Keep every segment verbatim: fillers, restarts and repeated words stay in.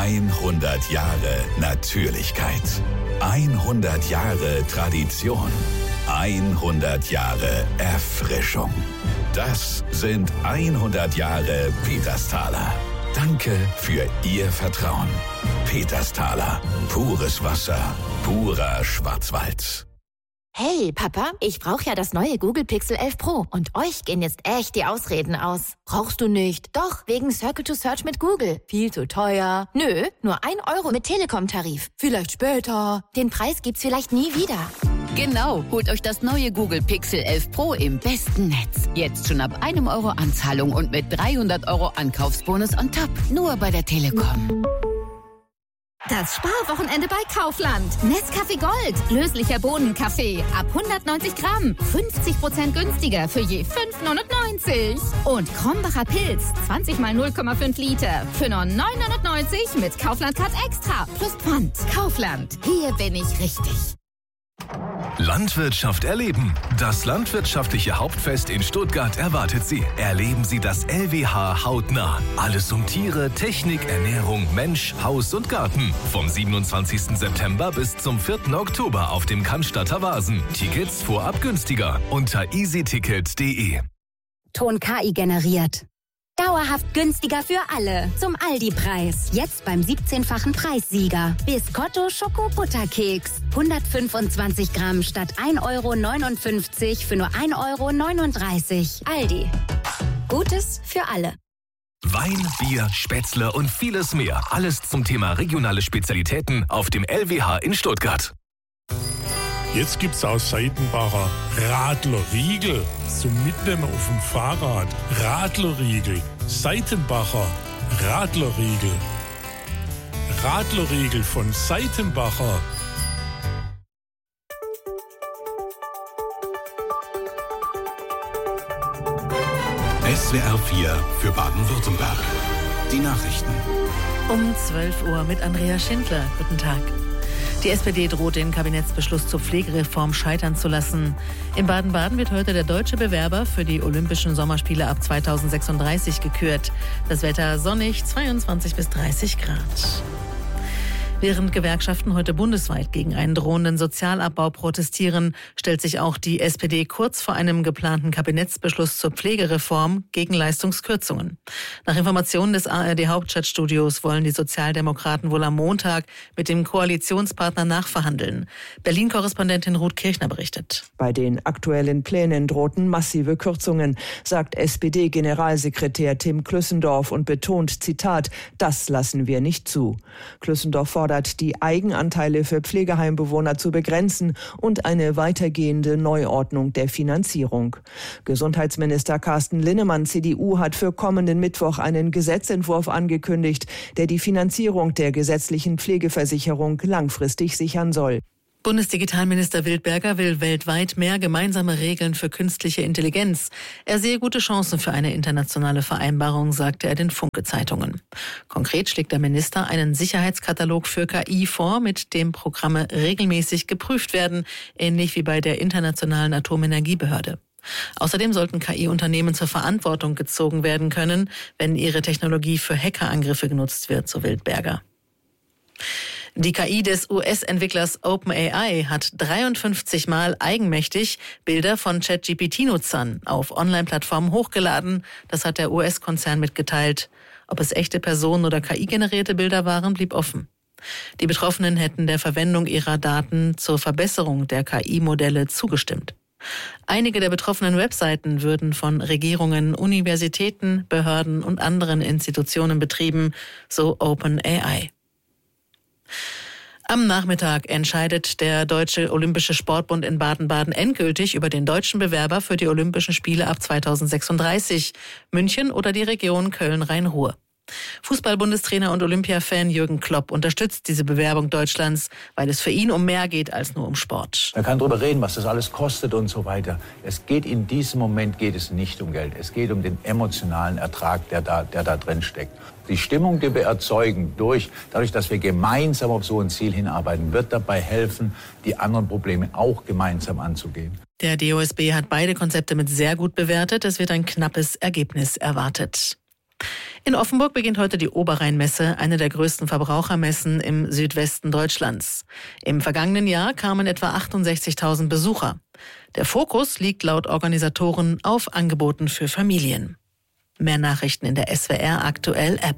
hundert Jahre Natürlichkeit. hundert Jahre Tradition. hundert Jahre Erfrischung. Das sind hundert Jahre Petersthaler. Danke für Ihr Vertrauen. Petersthaler. Pures Wasser. Purer Schwarzwald. Hey, Papa, ich brauche ja das neue Google Pixel elf Pro und euch gehen jetzt echt die Ausreden aus. Brauchst du nicht? Doch, wegen Circle to Search mit Google. Viel zu teuer. Nö, nur ein Euro mit Telekom-Tarif. Vielleicht später. Den Preis gibt's vielleicht nie wieder. Genau, holt euch das neue Google Pixel elf Pro im besten Netz. Jetzt schon ab einem Euro Anzahlung und mit dreihundert Euro Ankaufsbonus on top. Nur bei der Telekom. Das Sparwochenende bei Kaufland. Nescafé Gold. Löslicher Bohnenkaffee. Ab hundertneunzig Gramm. fünfzig Prozent günstiger für je fünf neunundneunzig. Und Krombacher Pilz. zwanzig mal null Komma fünf Liter. Für nur neun neunundneunzig mit Kaufland Card Extra. Plus Pfand. Kaufland. Hier bin ich richtig. Landwirtschaft erleben. Das landwirtschaftliche Hauptfest in Stuttgart erwartet Sie. Erleben Sie das L W H hautnah. Alles um Tiere, Technik, Ernährung, Mensch, Haus und Garten. Vom siebenundzwanzigsten September bis zum vierten Oktober auf dem Cannstatter Wasen. Tickets vorab günstiger unter easyticket punkt de. Ton K I generiert. Dauerhaft günstiger für alle. Zum Aldi-Preis. Jetzt beim siebzehnfachen Preissieger. Biscotto Schoko-Butterkeks. hundertfünfundzwanzig Gramm statt ein Euro neunundfünfzig für nur ein Euro neununddreißig. Aldi. Gutes für alle. Wein, Bier, Spätzle und vieles mehr. Alles zum Thema regionale Spezialitäten auf dem L W H in Stuttgart. Jetzt gibt's aus Seitenbacher Radlerriegel zum Mitnehmen auf dem Fahrrad. Radlerriegel, Seitenbacher Radlerriegel. Radlerriegel von Seitenbacher. S W R vier für Baden-Württemberg. Die Nachrichten. Um zwölf Uhr mit Andrea Schindler. Guten Tag. Die S P D droht, den Kabinettsbeschluss zur Pflegereform scheitern zu lassen. In Baden-Baden wird heute der deutsche Bewerber für die Olympischen Sommerspiele ab zweitausendsechsunddreißig gekürt. Das Wetter sonnig, zweiundzwanzig bis dreißig Grad. Während Gewerkschaften heute bundesweit gegen einen drohenden Sozialabbau protestieren, stellt sich auch die S P D kurz vor einem geplanten Kabinettsbeschluss zur Pflegereform gegen Leistungskürzungen. Nach Informationen des A R D-Hauptstadtstudios wollen die Sozialdemokraten wohl am Montag mit dem Koalitionspartner nachverhandeln. Berlin-Korrespondentin Ruth Kirchner berichtet. Bei den aktuellen Plänen drohten massive Kürzungen, sagt S P D-Generalsekretär Tim Klüssendorf und betont, Zitat, das lassen wir nicht zu. Klüssendorf fordert, die Eigenanteile für Pflegeheimbewohner zu begrenzen und eine weitergehende Neuordnung der Finanzierung. Gesundheitsminister Carsten Linnemann, C D U, hat für kommenden Mittwoch einen Gesetzentwurf angekündigt, der die Finanzierung der gesetzlichen Pflegeversicherung langfristig sichern soll. Bundesdigitalminister Wildberger will weltweit mehr gemeinsame Regeln für künstliche Intelligenz. Er sehe gute Chancen für eine internationale Vereinbarung, sagte er den Funke-Zeitungen. Konkret schlägt der Minister einen Sicherheitskatalog für K I vor, mit dem Programme regelmäßig geprüft werden, ähnlich wie bei der Internationalen Atomenergiebehörde. Außerdem sollten K I-Unternehmen zur Verantwortung gezogen werden können, wenn ihre Technologie für Hackerangriffe genutzt wird, so Wildberger. Die K I des U S-Entwicklers OpenAI hat dreiundfünfzig Mal eigenmächtig Bilder von ChatGPT-Nutzern auf Online-Plattformen hochgeladen. Das hat der U S-Konzern mitgeteilt. Ob es echte Personen- oder K I-generierte Bilder waren, blieb offen. Die Betroffenen hätten der Verwendung ihrer Daten zur Verbesserung der K I-Modelle zugestimmt. Einige der betroffenen Webseiten würden von Regierungen, Universitäten, Behörden und anderen Institutionen betrieben, so OpenAI. Am Nachmittag entscheidet der Deutsche Olympische Sportbund in Baden-Baden endgültig über den deutschen Bewerber für die Olympischen Spiele ab zweitausendsechsunddreißig, München oder die Region Köln-Rhein-Ruhr. Fußball-Bundestrainer und Olympia-Fan Jürgen Klopp unterstützt diese Bewerbung Deutschlands, weil es für ihn um mehr geht als nur um Sport. Man kann darüber reden, was das alles kostet und so weiter. Es geht in diesem Moment geht es nicht um Geld. Es geht um den emotionalen Ertrag, der da, der da drin steckt. Die Stimmung, die wir erzeugen, durch, dadurch, dass wir gemeinsam auf so ein Ziel hinarbeiten, wird dabei helfen, die anderen Probleme auch gemeinsam anzugehen. Der D O S B hat beide Konzepte mit sehr gut bewertet. Es wird ein knappes Ergebnis erwartet. In Offenburg beginnt heute die Oberrheinmesse, eine der größten Verbrauchermessen im Südwesten Deutschlands. Im vergangenen Jahr kamen etwa achtundsechzigtausend Besucher. Der Fokus liegt laut Organisatoren auf Angeboten für Familien. Mehr Nachrichten in der S W R Aktuell App.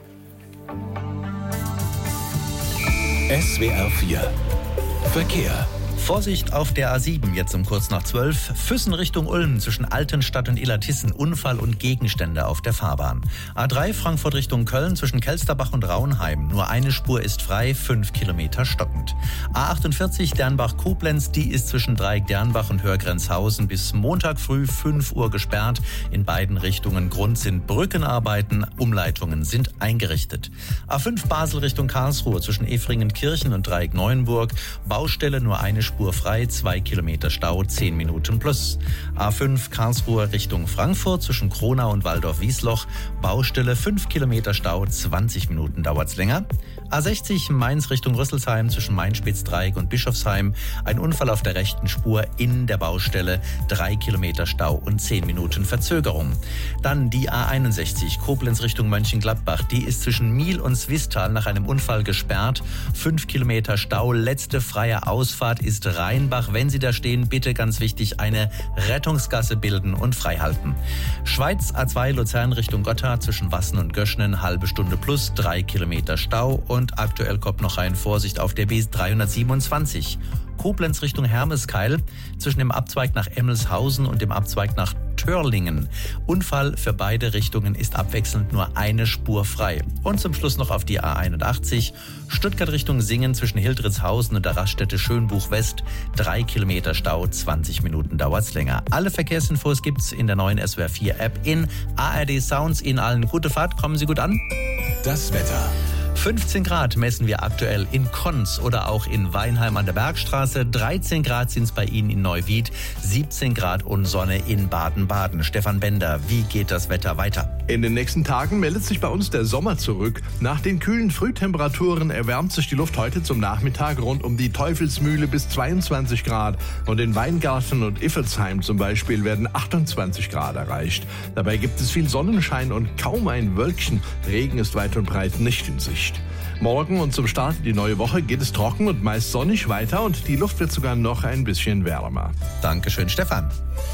S W R vier Verkehr. Vorsicht auf der A sieben, jetzt um kurz nach zwölf. Füssen Richtung Ulm zwischen Altenstadt und Illertissen. Unfall und Gegenstände auf der Fahrbahn. A drei Frankfurt Richtung Köln zwischen Kelsterbach und Raunheim. Nur eine Spur ist frei, fünf Kilometer stockend. A achtundvierzig Dernbach-Koblenz, die ist zwischen Dreieck-Dernbach und Hörgrenzhausen bis Montag früh fünf Uhr gesperrt. In beiden Richtungen. Grund sind Brückenarbeiten. Umleitungen sind eingerichtet. A fünf Basel Richtung Karlsruhe zwischen Efringen-Kirchen und Dreieck-Neuenburg. Baustelle, nur eine Spur frei, zwei Kilometer Stau, zehn Minuten plus. A fünf Karlsruhe Richtung Frankfurt zwischen Kronau und Waldorf-Wiesloch. Baustelle, fünf Kilometer Stau, zwanzig Minuten dauert's länger. A sechzig Mainz Richtung Rüsselsheim zwischen Main-Spitz-Dreieck und Bischofsheim. Ein Unfall auf der rechten Spur in der Baustelle, drei Kilometer Stau und zehn Minuten Verzögerung. Dann die A einundsechzig Koblenz Richtung Mönchengladbach. Die ist zwischen Miel und Swisttal nach einem Unfall gesperrt. fünf Kilometer Stau, letzte freie Ausfahrt ist Rheinbach. Wenn Sie da stehen, bitte ganz wichtig, eine Rettungsgasse bilden und freihalten. Schweiz A zwei Luzern Richtung Gotthard zwischen Wassen und Göschnen, halbe Stunde plus, drei Kilometer Stau. Und aktuell kommt noch rein Vorsicht auf der B dreihundertsiebenundzwanzig. Koblenz Richtung Hermeskeil zwischen dem Abzweig nach Emmelshausen und dem Abzweig nach Törlingen. Unfall für beide Richtungen ist abwechselnd nur eine Spur frei. Und zum Schluss noch auf die A einundachtzig. Stuttgart Richtung Singen zwischen Hildritzhausen und der Raststätte Schönbuch West. Drei Kilometer Stau, zwanzig Minuten dauert's länger. Alle Verkehrsinfos gibt's in der neuen S W R vier App in A R D Sounds. Ihnen allen gute Fahrt, kommen Sie gut an. Das Wetter. fünfzehn Grad messen wir aktuell in Konz oder auch in Weinheim an der Bergstraße. dreizehn Grad sind es bei Ihnen in Neuwied. siebzehn Grad und Sonne in Baden-Baden. Stefan Bender, wie geht das Wetter weiter? In den nächsten Tagen meldet sich bei uns der Sommer zurück. Nach den kühlen Frühtemperaturen erwärmt sich die Luft heute zum Nachmittag rund um die Teufelsmühle bis zweiundzwanzig Grad. Und in Weingarten und Iffelsheim zum Beispiel werden achtundzwanzig Grad erreicht. Dabei gibt es viel Sonnenschein und kaum ein Wölkchen. Regen ist weit und breit nicht in Sicht. Morgen und zum Start in die neue Woche geht es trocken und meist sonnig weiter und die Luft wird sogar noch ein bisschen wärmer. Dankeschön, Stefan.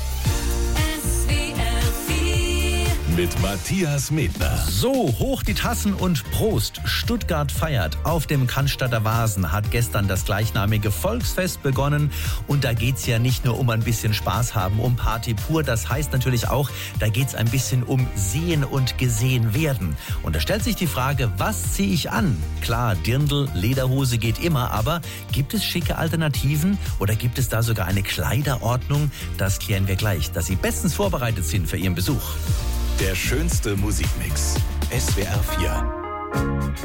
Mit Matthias Medner. So, hoch die Tassen und Prost. Stuttgart feiert. Auf dem Cannstatter Wasen hat gestern das gleichnamige Volksfest begonnen. Und da geht's ja nicht nur um ein bisschen Spaß haben, um Party pur. Das heißt natürlich auch, da geht's ein bisschen um Sehen und Gesehen werden. Und da stellt sich die Frage, was ziehe ich an? Klar, Dirndl, Lederhose geht immer, aber gibt es schicke Alternativen oder gibt es da sogar eine Kleiderordnung? Das klären wir gleich, dass Sie bestens vorbereitet sind für Ihren Besuch. Der schönste Musikmix. S W R vier.